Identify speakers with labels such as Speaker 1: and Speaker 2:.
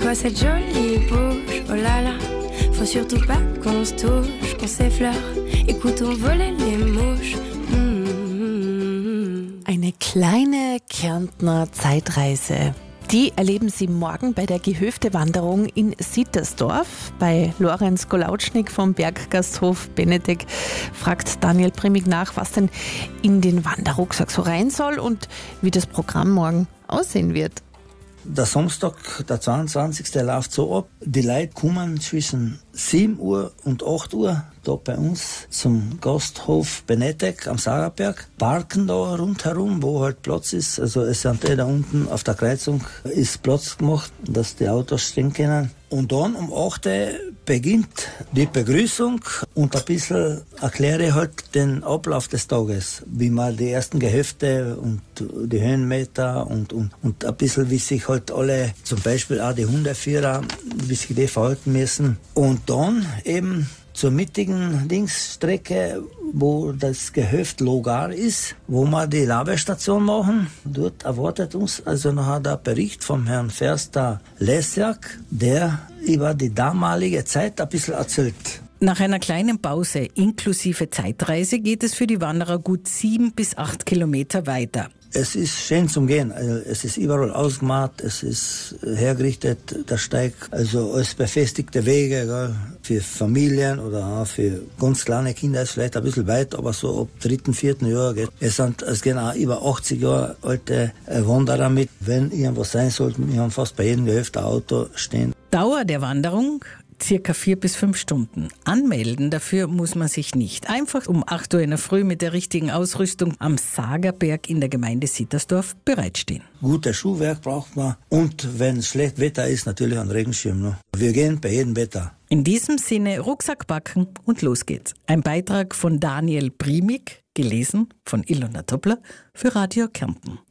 Speaker 1: quoi cette jolie bouche, oh là là. Faut surtout pas qu'on se touche, qu'on s'effleure. Écoutons voler les mouches.
Speaker 2: Eine kleine Kärntner Zeitreise. Die erleben Sie morgen bei der Gehöftewanderung in Sittersdorf. Bei Lorenz Golautschnik vom Berggasthof Benedek fragt Daniel Primig nach, was denn in den Wanderrucksack so rein soll und wie das Programm morgen aussehen wird.
Speaker 3: Der Samstag, der 22. läuft so ab. Die Leute kommen zwischen 7 Uhr und 8 Uhr da bei uns zum Gasthof Benedek am Sagerberg, parken da rundherum, wo halt Platz ist. Also es sind da unten auf der Kreuzung ist Platz gemacht, dass die Autos stehen können. Und dann um 8 Uhr beginnt die Begrüßung und ein bisschen erkläre ich halt den Ablauf des Tages, wie man die ersten Gehöfte und die Höhenmeter und ein bisschen, wie sich halt alle, zum Beispiel auch die Hundeführer, wie sich die verhalten müssen. Und dann eben zur mittigen Linksstrecke, wo das Gehöft Logar ist, wo wir die Labestation machen. Dort erwartet uns also nachher der Bericht vom Herrn Förster Lesjak, der über die damalige Zeit ein bisschen erzählt.
Speaker 4: Nach einer kleinen Pause inklusive Zeitreise geht es für die Wanderer gut 7 bis 8 Kilometer weiter.
Speaker 3: Es ist schön zum Gehen. Also es ist überall ausgemacht, es ist hergerichtet, der Steig. Also alles befestigte Wege, gell, für Familien oder auch für ganz kleine Kinder ist vielleicht ein bisschen weit, aber so ab 3., 4. Jahr geht. Es gehen auch über 80 Jahre alte Wanderer mit. Wenn irgendwas sein sollte, wir haben fast bei jedem Gehöft ein Auto stehen.
Speaker 4: Dauer der Wanderung? Circa 4 bis 5 Stunden. Anmelden dafür muss man sich nicht. Einfach um 8 Uhr in der Früh mit der richtigen Ausrüstung am Sagerberg in der Gemeinde Sittersdorf bereitstehen.
Speaker 3: Gutes Schuhwerk braucht man und wenn schlecht Wetter ist, natürlich ein Regenschirm. Ne? Wir gehen bei jedem Wetter.
Speaker 4: In diesem Sinne Rucksack packen und los geht's. Ein Beitrag von Daniel Primig, gelesen von Ilona Toppler für Radio Kärnten.